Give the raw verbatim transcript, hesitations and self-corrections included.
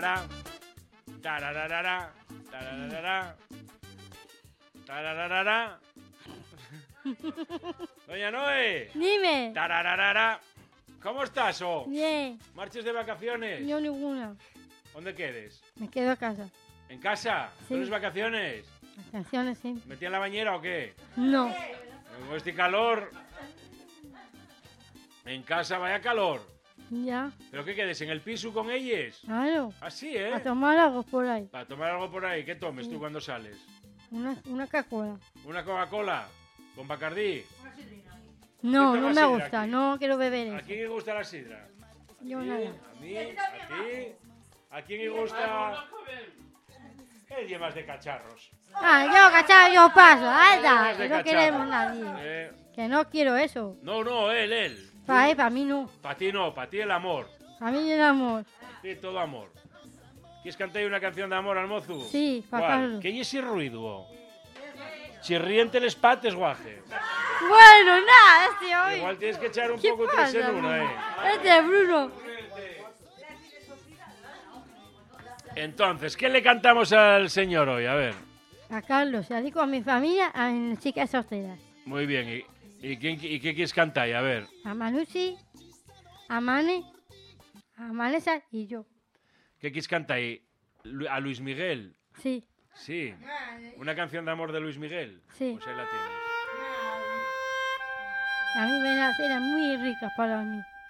Tarararara, tarararara, tarararara. Doña Noé. Dime. Tarararara. ¿Cómo estás, oh? Bien. ¿Marches de vacaciones? Yo ninguna. ¿Dónde quedes? Me quedo a casa. ¿En casa? Sí. ¿Tienes vacaciones? Vacaciones, sí. ¿Metí en la bañera o qué? No. Con este calor. En casa vaya calor. Ya. ¿Pero qué quedes? ¿En el piso con ellos? Claro. Así, ¿eh? A tomar algo por ahí. Para tomar algo por ahí. ¿Qué tomes Sí. tú cuando sales? Una, una Coca-Cola. ¿Una Coca-Cola? ¿Con Bacardí? No, ¿Qué no tomas me sidra gusta. aquí? No quiero beber ¿A eso. quién le gusta la sidra? Yo ¿A nada. mí? ¿A mí? ¿A ti? ¿A quién le gusta...? ¿Qué llevas de cacharros? Ah, yo, cachao, yo paso. Anda, Llevas de que no cacharros. queremos nadie. Eh, Que no quiero eso. no, no, él, él. Para él, para mí no. Para ti no, para ti el amor. Para mí el amor. Para ti todo amor. ¿Quieres cantar una canción de amor al mozo? Sí, pa' ¿Cuál? Carlos. ¿Qué es ese ruido? Chirriente les pates, guaje. Bueno, nada, este hoy. Igual tienes que echar un ¿Qué poco pasa, tres en uno, Bruno? eh. Este es Bruno. Entonces, ¿qué le cantamos al señor hoy? A ver. A Carlos, y así con mi familia, a mis chicas solteras. Muy bien. ¿Y, y, quién- y qué quieres cantar? A ver. A Manucci, a Mane, a Manesa y yo. ¿Qué quieres cantar? ¿Y Lu- ¿A Luis Miguel? Sí, Sí. ¿Una canción de amor de Luis Miguel? sí. Pues ahí la tienes. A mí me eran muy ricas para mí.